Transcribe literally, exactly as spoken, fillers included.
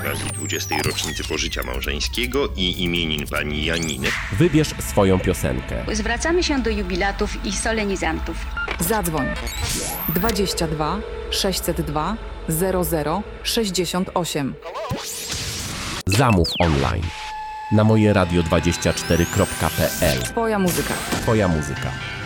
okazji dwudziestej rocznicy pożycia małżeńskiego i imienin pani Janiny Wybierz swoją piosenkę. Zwracamy się do jubilatów i solenizantów. Zadzwoń dwadzieścia dwa sześćset dwa zero zero sześćdziesiąt osiem. Zamów online na moje radio dwadzieścia cztery kropka p l. Twoja muzyka. Twoja muzyka.